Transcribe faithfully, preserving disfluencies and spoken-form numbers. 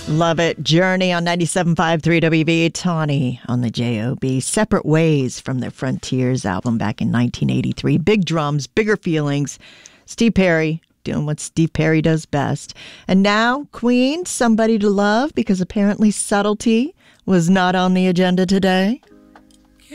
Love it. Journey on ninety-seven point five three W B. Tawny on the J O B. Separate Ways from their Frontiers album back in nineteen eighty-three. Big drums, bigger feelings. Steve Perry doing what Steve Perry does best. And now, Queen, Somebody to Love, because apparently subtlety was not on the agenda today.